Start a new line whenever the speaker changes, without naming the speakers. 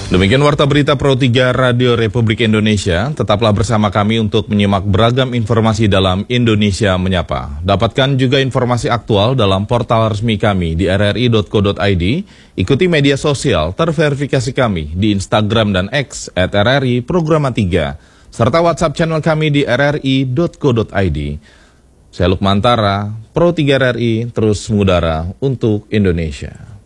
Demikian Warta Berita Pro 3 Radio Republik Indonesia. Tetaplah bersama kami untuk menyimak beragam informasi dalam Indonesia Menyapa. Dapatkan juga informasi aktual dalam portal resmi kami di rri.co.id. Ikuti media sosial terverifikasi kami di Instagram dan X @RRI Programa 3. Serta WhatsApp channel kami di rri.co.id. Saya Lukmantara, Pro 3 RRI, terus mengudara untuk Indonesia.